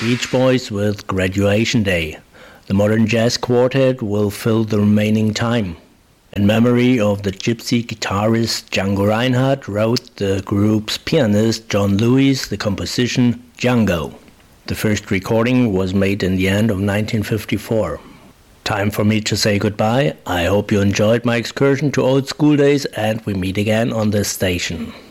Beach Boys with Graduation Day. The Modern Jazz Quartet will fill the remaining time. In memory of the gypsy guitarist Django Reinhardt, wrote the group's pianist John Lewis the composition Django. The first recording was made in the end of 1954. Time for me to say goodbye. I hope you enjoyed my excursion to old school days, and we meet again on this station.